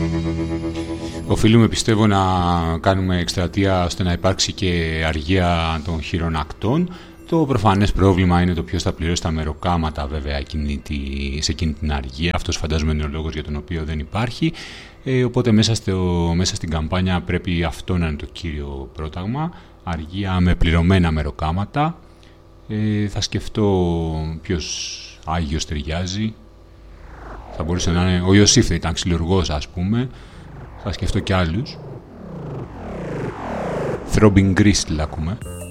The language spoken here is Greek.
Οφείλουμε, πιστεύω, να κάνουμε εκστρατεία ώστε να υπάρξει και αργία των χειρονακτών. Το προφανές πρόβλημα είναι το ποιος θα πληρώσει τα μεροκάματα, βέβαια, σε εκείνη την αργία. Αυτός φαντάζομαι είναι ο λόγος για τον οποίο δεν υπάρχει. Οπότε μέσα στην καμπάνια πρέπει αυτό να είναι το κύριο πρόταγμα. Αργία με πληρωμένα μεροκάματα. Θα σκεφτώ ποιος Άγιος ταιριάζει. Θα μπορούσε να είναι ο Ιωσήφ, ήταν ξυλουργός, ας πούμε. Θα σκεφτώ κι άλλους. Throbbing Gristle ακούμε.